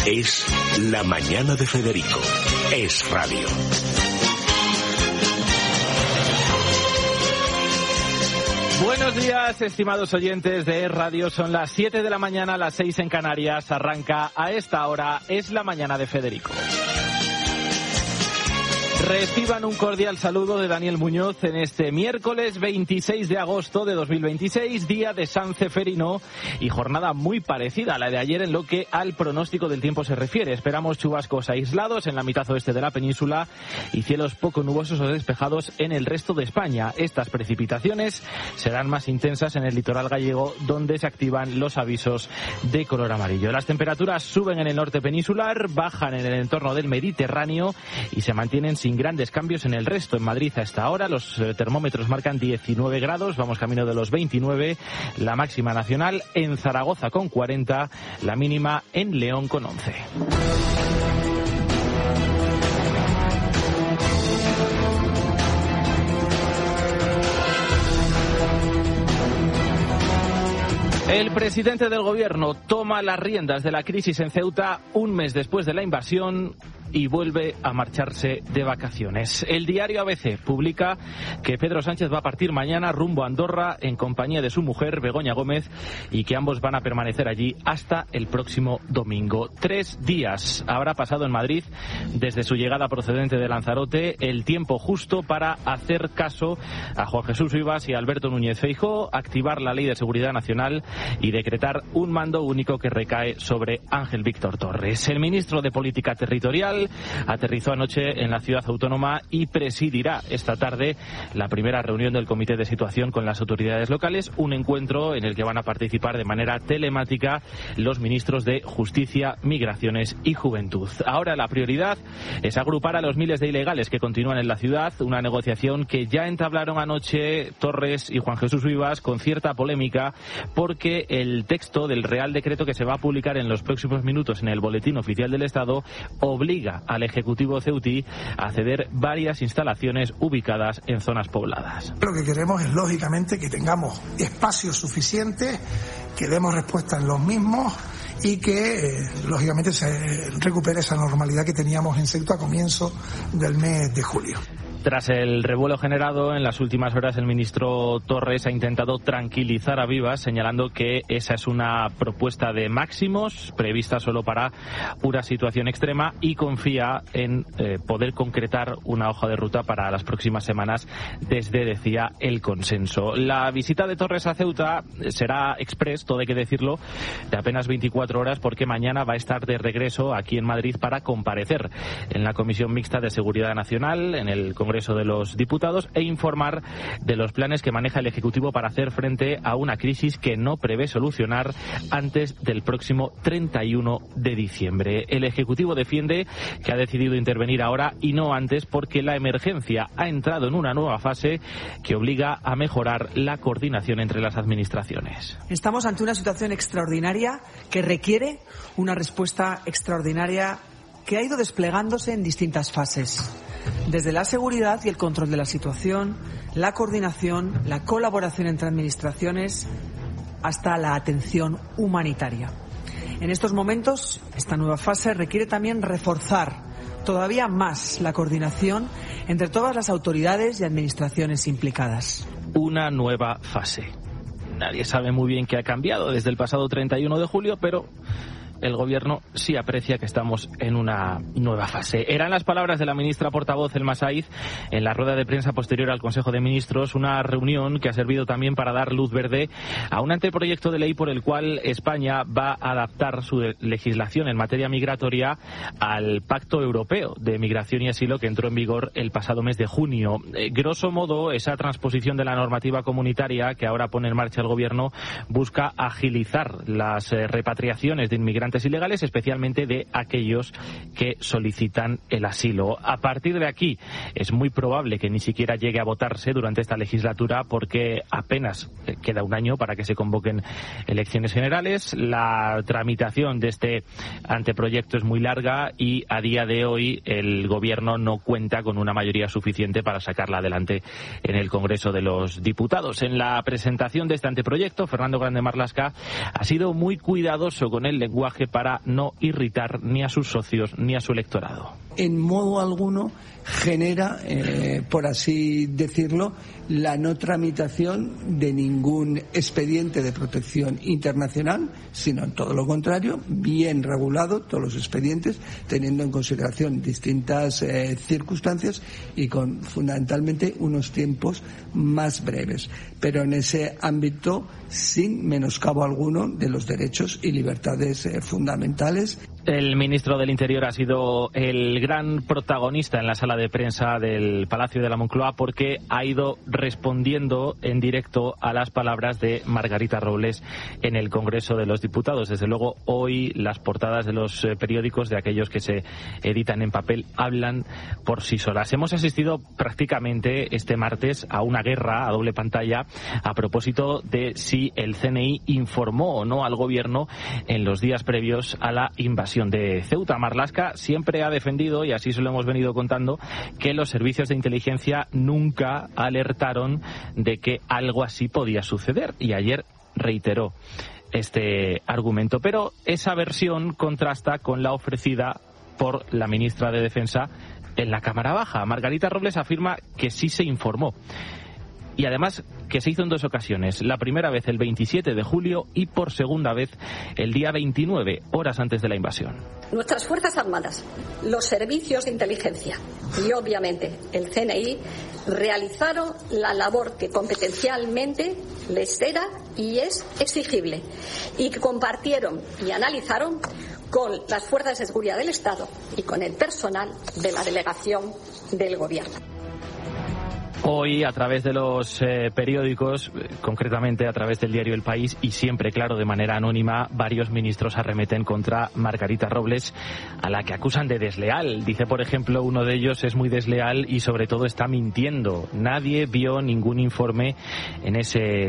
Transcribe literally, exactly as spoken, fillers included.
Es La Mañana de Federico. Es radio. Buenos días, estimados oyentes de Es Radio. Son las siete de la mañana, las seis en Canarias. Arranca a esta hora Es La Mañana de Federico. Reciban un cordial saludo de Daniel Muñoz en este miércoles veintiséis de agosto de dos mil veintiséis, día de San Ceferino y jornada muy parecida a la de ayer en lo que al pronóstico del tiempo se refiere. Esperamos chubascos aislados en la mitad oeste de la península y cielos poco nubosos o despejados en el resto de España. Estas precipitaciones serán más intensas en el litoral gallego, donde se activan los avisos de color amarillo. Las temperaturas suben en el norte peninsular, bajan en el entorno del Mediterráneo y se mantienen sin grandes cambios en el resto. En Madrid a esta hora los termómetros marcan diecinueve grados, vamos camino de los veintinueve, la máxima nacional en Zaragoza con cuarenta, la mínima en León con once. El presidente del gobierno toma las riendas de la crisis en Ceuta un mes después de la invasión y vuelve a marcharse de vacaciones. El diario A B C publica que Pedro Sánchez va a partir mañana rumbo a Andorra en compañía de su mujer Begoña Gómez y que ambos van a permanecer allí hasta el próximo domingo. Tres días habrá pasado en Madrid desde su llegada procedente de Lanzarote, el tiempo justo para hacer caso a Juan Jesús Rivas y a Alberto Núñez Feijóo, activar la Ley de Seguridad Nacional y decretar un mando único que recae sobre Ángel Víctor Torres. El ministro de Política Territorial aterrizó anoche en la ciudad autónoma y presidirá esta tarde la primera reunión del Comité de Situación con las autoridades locales, un encuentro en el que van a participar de manera telemática los ministros de Justicia, Migraciones y Juventud. Ahora la prioridad es agrupar a los miles de ilegales que continúan en la ciudad, una negociación que ya entablaron anoche Torres y Juan Jesús Rivas con cierta polémica porque el texto del Real Decreto que se va a publicar en los próximos minutos en el Boletín Oficial del Estado obliga al Ejecutivo ceutí a ceder varias instalaciones ubicadas en zonas pobladas. Lo que queremos es, lógicamente, que tengamos espacio suficiente, que demos respuesta en los mismos y que, eh, lógicamente, se recupere esa normalidad que teníamos en Ceuta a comienzo del mes de julio. Tras el revuelo generado en las últimas horas, el ministro Torres ha intentado tranquilizar a Rivas, señalando que esa es una propuesta de máximos prevista solo para una situación extrema y confía en eh, poder concretar una hoja de ruta para las próximas semanas desde, decía, el consenso. La visita de Torres a Ceuta será express, todo hay que decirlo, de apenas veinticuatro horas, porque mañana va a estar de regreso aquí en Madrid para comparecer en la Comisión Mixta de Seguridad Nacional, en el Congreso de los Diputados, e informar de los planes que maneja el Ejecutivo para hacer frente a una crisis que no prevé solucionar antes del próximo treinta y uno de diciembre. El Ejecutivo defiende que ha decidido intervenir ahora y no antes porque la emergencia ha entrado en una nueva fase que obliga a mejorar la coordinación entre las administraciones. Estamos ante una situación extraordinaria que requiere una respuesta extraordinaria que ha ido desplegándose en distintas fases. Desde la seguridad y el control de la situación, la coordinación, la colaboración entre administraciones, hasta la atención humanitaria. En estos momentos, esta nueva fase requiere también reforzar todavía más la coordinación entre todas las autoridades y administraciones implicadas. Una nueva fase. Nadie sabe muy bien qué ha cambiado desde el pasado treinta y uno de julio, pero el Gobierno sí aprecia que estamos en una nueva fase. Eran las palabras de la ministra portavoz Elma Saiz en la rueda de prensa posterior al Consejo de Ministros, una reunión que ha servido también para dar luz verde a un anteproyecto de ley por el cual España va a adaptar su legislación en materia migratoria al Pacto Europeo de Migración y Asilo que entró en vigor el pasado mes de junio. Eh, grosso modo, esa transposición de la normativa comunitaria que ahora pone en marcha el Gobierno busca agilizar las eh, repatriaciones de inmigrantes ilegales, especialmente de aquellos que solicitan el asilo. A partir de aquí es muy probable que ni siquiera llegue a votarse durante esta legislatura porque apenas queda un año para que se convoquen elecciones generales. La tramitación de este anteproyecto es muy larga y a día de hoy el Gobierno no cuenta con una mayoría suficiente para sacarla adelante en el Congreso de los Diputados. En la presentación de este anteproyecto, Fernando Grande Marlaska ha sido muy cuidadoso con el lenguaje lenguaje para no irritar ni a sus socios ni a su electorado. En modo alguno genera, eh, por así decirlo, la no tramitación de ningún expediente de protección internacional, sino todo lo contrario, bien regulado todos los expedientes, teniendo en consideración distintas eh, circunstancias y con fundamentalmente unos tiempos más breves, pero en ese ámbito sin menoscabo alguno de los derechos y libertades eh, fundamentales. El ministro del Interior ha sido el gran protagonista en la sala de prensa del Palacio de la Moncloa porque ha ido respondiendo en directo a las palabras de Margarita Robles en el Congreso de los Diputados. Desde luego, hoy las portadas de los periódicos, de aquellos que se editan en papel, hablan por sí solas. Hemos asistido prácticamente este martes a una guerra a doble pantalla a propósito de si el C N I informó o no al Gobierno en los días previos a la invasión de Ceuta. Marlaska siempre ha defendido, y así se lo hemos venido contando, que los servicios de inteligencia nunca alertaron de que algo así podía suceder, y ayer reiteró este argumento. Pero esa versión contrasta con la ofrecida por la ministra de Defensa en la Cámara Baja. Margarita Robles afirma que sí se informó. Y además que se hizo en dos ocasiones. La primera vez el veintisiete de julio y por segunda vez el día veintinueve, horas antes de la invasión. Nuestras Fuerzas Armadas, los servicios de inteligencia y obviamente el C N I realizaron la labor que competencialmente les era y es exigible y que compartieron y analizaron con las fuerzas de seguridad del Estado y con el personal de la delegación del Gobierno. Hoy, a través de los eh, periódicos, eh, concretamente a través del diario El País, y siempre, claro, de manera anónima, varios ministros arremeten contra Margarita Robles, a la que acusan de desleal. Dice, por ejemplo, uno de ellos es muy desleal y sobre todo está mintiendo. Nadie vio ningún informe en ese